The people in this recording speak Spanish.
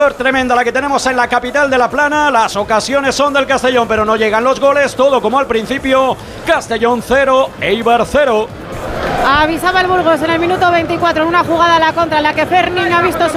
Tremenda la que tenemos en la capital de La Plana. Las ocasiones son del Castellón, pero no llegan los goles. Todo como al principio. Castellón 0, Eibar 0. Avisaba el Burgos en el minuto 24 en una jugada a la contra en la que Ferni ha visto